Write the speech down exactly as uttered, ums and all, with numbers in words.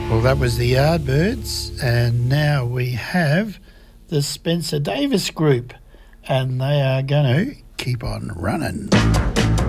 Well, that was the Yardbirds, and now we have the Spencer Davis Group, and they are going to keep on running.